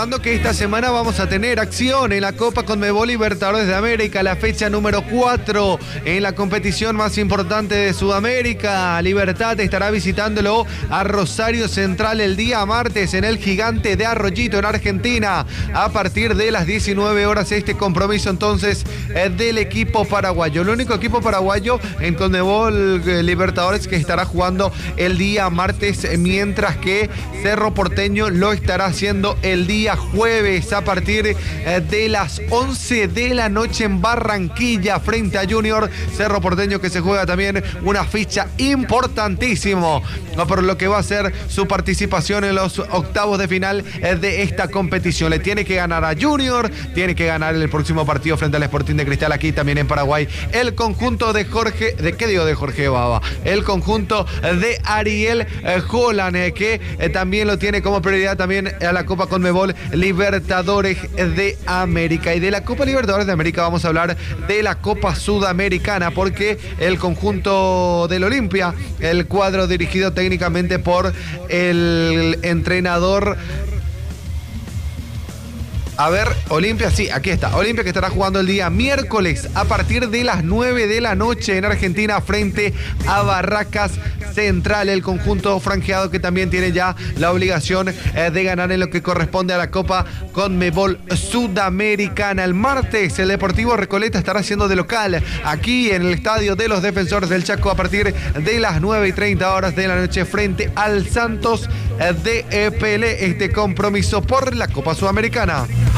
contando que esta semana vamos a tener acción en la Copa Conmebol Libertadores de América, la fecha número 4 en la competición más importante de Sudamérica. Libertad estará visitándolo a Rosario Central el día martes en el Gigante de Arroyito en Argentina. A partir de las 19 horas este compromiso entonces del equipo paraguayo. El único equipo paraguayo en Conmebol Libertadores que estará jugando el día martes, mientras que Cerro Porteño lo estará haciendo el día jueves a partir de las 11 de la noche en Barranquilla frente a Junior. Cerro Porteño que se juega también una ficha importantísimo por lo que va a ser su participación en los octavos de final de esta competición. Le tiene que ganar a Junior, tiene que ganar el próximo partido frente al Sporting de Cristal aquí también en Paraguay. El conjunto de Jorge Baba, el conjunto de Ariel Holland, que también lo tiene como prioridad también a la Copa Conmebol Libertadores de América. Y de la Copa Libertadores de América vamos a hablar de la Copa Sudamericana, porque el conjunto del Olimpia, el cuadro dirigido técnicamente por el entrenador... Olimpia, sí, aquí está. Olimpia que estará jugando el día miércoles a partir de las 9 de la noche en Argentina frente a Barracas Central, el conjunto franjeado que también tiene ya la obligación de ganar en lo que corresponde a la Copa Conmebol Sudamericana. El martes el Deportivo Recoleta estará haciendo de local aquí en el Estadio de los Defensores del Chaco a partir de las 9:30 horas de la noche frente al Santos de Pelé. Este compromiso por la Copa Sudamericana.